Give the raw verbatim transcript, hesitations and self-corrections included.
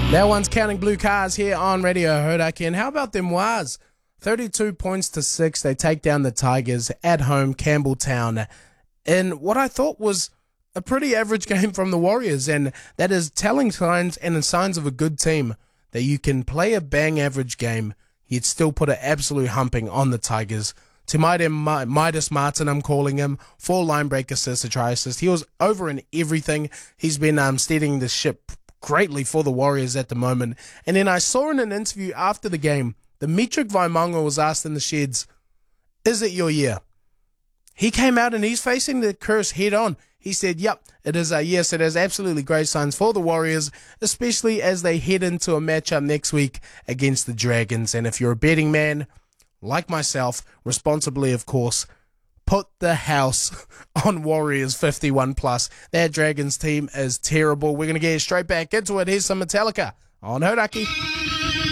That one's Counting Blue Cars here on Radio Hodaki. And how about them Waz? thirty-two points to six. They take down the Tigers at home, Campbelltown, in what I thought was a pretty average game from the Warriors. And that is telling signs and signs of a good team, that you can play a bang average game, you'd still put an absolute humping on the Tigers. To Midas Martin, I'm calling him, four line break assists, a try assist. He was over in everything. He's been um, steadying the ship greatly for the Warriors at the moment. And then I saw in an interview after the game, Dimitri Vaimonga was asked in the sheds, is it your year? He came out and he's facing the curse head on. He said, yep, it is a yes, it has absolutely great signs for the Warriors, especially as they head into a matchup next week against the Dragons. And if you're a betting man, like myself, responsibly of course, put the house on Warriors fifty-one plus. That Dragons team is terrible. We're going to get straight back into it. Here's some Metallica on Hodaki.